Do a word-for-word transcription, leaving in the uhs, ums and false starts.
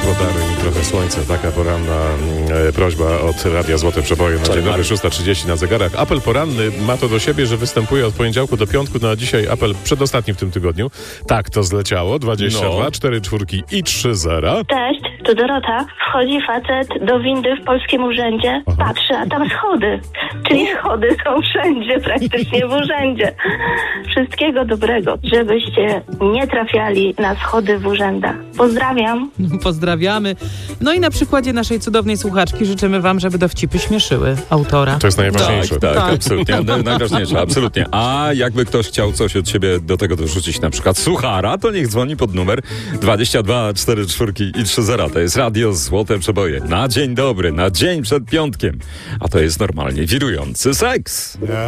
podaruj mi trochę słońca. Taka poranna e, prośba od Radia Złote Przeboje na dzień dobry, szósta trzydzieści na zegarach. Apel poranny ma to do siebie, że występuje od poniedziałku do piątku. Na dzisiaj apel przedostatni w tym tygodniu. Tak to zleciało. dwadzieścia dwa, No. cztery czwórki i trzy zera. Cześć, tu Dorota. Wchodzi facet do windy w Polskim Urzędzie. Aha. Patrzy, a tam schody. Czyli schody są wszędzie, praktycznie w urzędzie. Wszystkiego dobrego, żebyście nie trafiali na schody w urzędach. Pozdrawiam. Pozdrawiamy. No i na przykładzie naszej cudownej słuchaczki życzymy wam, żeby dowcipy śmieszyły autora. To jest najważniejsze. Tak, tak, Tak. absolutnie. Na- Najważniejsze, absolutnie. A jakby ktoś chciał coś od siebie do tego dorzucić, na przykład suchara, to niech dzwoni pod numer dwadzieścia dwa, cztery czwórki i trzy zera. To jest Radio Złote Przeboje. Na dzień dobry, na dzień przed piątkiem. A to jest normalnie wirujący seks.